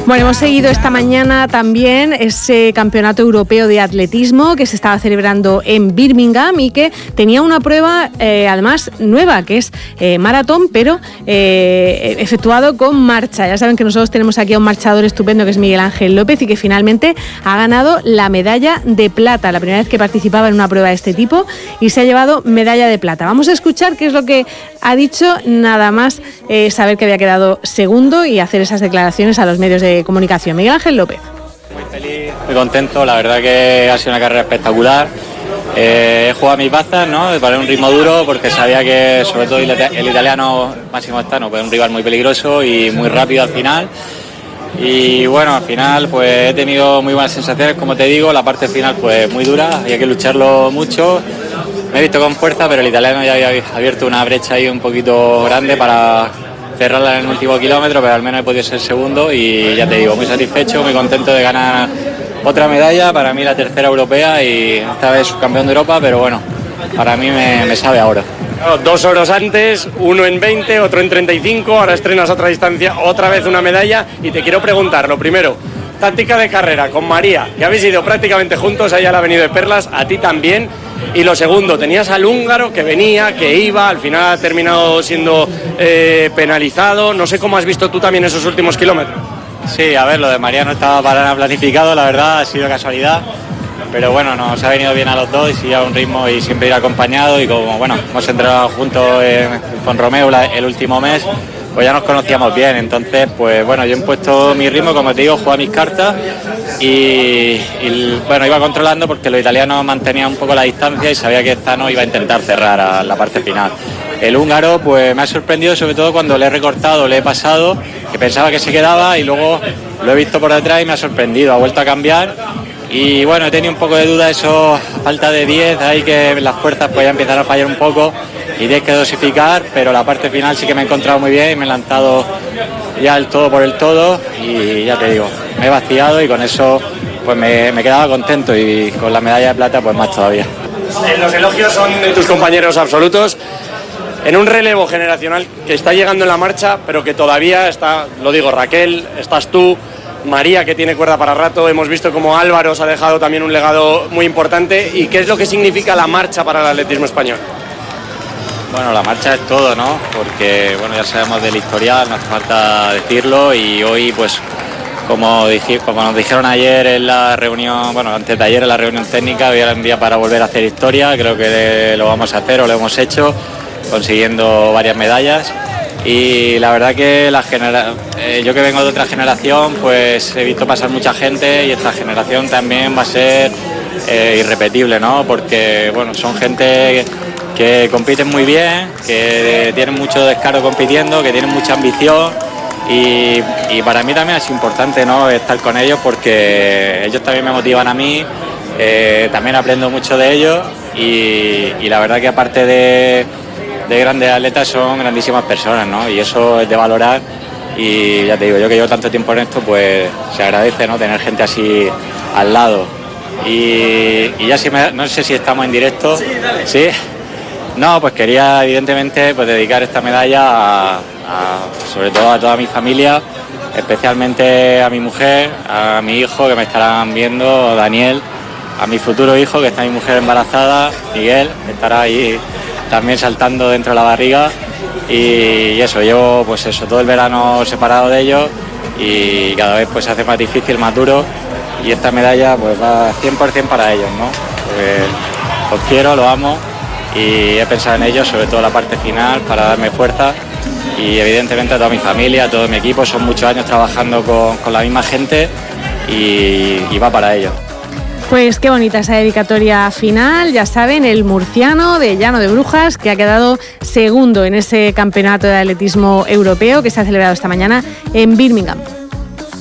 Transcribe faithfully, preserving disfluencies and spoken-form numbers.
Bueno, hemos seguido esta mañana también ese campeonato europeo de atletismo que se estaba celebrando en Birmingham y que tenía una prueba eh, además nueva, que es eh, maratón, pero eh, efectuado con marcha. Ya saben que nosotros tenemos aquí a un marchador estupendo que es Miguel Ángel López y que finalmente ha ganado la medalla de plata, la primera vez que participaba en una prueba de este tipo y se ha llevado medalla de plata. Vamos a escuchar qué es lo que ha dicho, nada más eh, saber que había quedado segundo y hacer esas declaraciones a los medios de comunicación. Miguel Ángel López. Muy feliz, muy contento, la verdad que ha sido una carrera espectacular. Eh, he jugado mis bazas, ¿no? Para un ritmo duro, porque sabía que sobre todo el, el italiano Massimo Stano pues, es un rival muy peligroso y muy rápido al final. Y bueno, al final pues he tenido muy buenas sensaciones, como te digo, la parte final pues muy dura, había que lucharlo mucho. Me he visto con fuerza, pero el italiano ya había abierto una brecha ahí un poquito grande para cerrarla en el último kilómetro, pero al menos he podido ser segundo y ya te digo, muy satisfecho, muy contento de ganar otra medalla, para mí la tercera europea y esta vez subcampeón de Europa, pero bueno, para mí me, me sabe ahora. Dos oros antes, uno en veinte, otro en treinta y cinco, ahora estrenas otra distancia, otra vez una medalla y te quiero preguntar, lo primero, táctica de carrera con María, que habéis ido prácticamente juntos, a ella le ha venido de perlas, a ti también. Y lo segundo, tenías al húngaro que venía, que iba, al final ha terminado siendo eh, penalizado. No sé cómo has visto tú también esos últimos kilómetros. Sí, a ver, lo de María no estaba para nada planificado, la verdad, ha sido casualidad. Pero bueno, nos ha venido bien a los dos y sigue a un ritmo y siempre ir acompañado. Y como bueno, hemos entrenado juntos en Font-Romeu el último mes, pues ya nos conocíamos bien. Entonces, pues bueno, yo he puesto mi ritmo, como te digo, juego mis cartas y, y bueno, iba controlando porque los italianos mantenían un poco la distancia y sabía que esta no iba a intentar cerrar a la parte final. El húngaro pues me ha sorprendido sobre todo cuando le he recortado, le he pasado, que pensaba que se quedaba y luego lo he visto por detrás y me ha sorprendido, ha vuelto a cambiar. Y bueno, he tenido un poco de duda, eso, falta de diez, ahí que las fuerzas pues ya empiezan a fallar un poco y tienes que dosificar, pero la parte final sí que me he encontrado muy bien y me he lanzado ya el todo por el todo y ya te digo, me he vaciado y con eso pues me, me quedaba contento y con la medalla de plata pues más todavía. Eh, los elogios son de tus compañeros absolutos. En un relevo generacional que está llegando en la marcha, pero que todavía está, lo digo, Raquel, estás tú, María, que tiene cuerda para rato, hemos visto como Álvaro os ha dejado también un legado muy importante. ¿Y qué es lo que significa la marcha para el atletismo español? Bueno, la marcha es todo, ¿no? Porque bueno, ya sabemos del historial, no hace falta decirlo y hoy pues como, dije, como nos dijeron ayer en la reunión, bueno, antes de ayer en la reunión técnica, hoy era un día para volver a hacer historia, creo que lo vamos a hacer o lo hemos hecho, consiguiendo varias medallas. Y la verdad que la genera... eh, yo que vengo de otra generación pues he visto pasar mucha gente y esta generación también va a ser eh, irrepetible, ¿no? Porque bueno, son gente que compiten muy bien, que tienen mucho descaro compitiendo, que tienen mucha ambición y, y para mí también es importante, ¿no? Estar con ellos porque ellos también me motivan a mí, eh, también aprendo mucho de ellos y, y la verdad que aparte de de grandes atletas son grandísimas personas, ¿no? Y eso es de valorar y ya te digo, yo que llevo tanto tiempo en esto, pues se agradece, ¿no? Tener gente así al lado. Y, y ya si me, no sé si estamos en directo. ¿Sí? No, pues quería evidentemente pues dedicar esta medalla a, a, sobre todo a toda mi familia, especialmente a mi mujer, a mi hijo que me estarán viendo, Daniel, a mi futuro hijo que está mi mujer embarazada, Miguel, que estará ahí también saltando dentro de la barriga y eso, llevo pues eso, todo el verano separado de ellos y cada vez pues se hace más difícil, más duro y esta medalla pues va cien por ciento para ellos, ¿no? Porque los quiero, los amo y he pensado en ellos, sobre todo la parte final para darme fuerza y evidentemente a toda mi familia, a todo mi equipo, son muchos años trabajando con, con la misma gente y, y va para ellos. Pues qué bonita esa dedicatoria final, ya saben, el murciano de Llano de Brujas, que ha quedado segundo en ese campeonato de atletismo europeo que se ha celebrado esta mañana en Birmingham.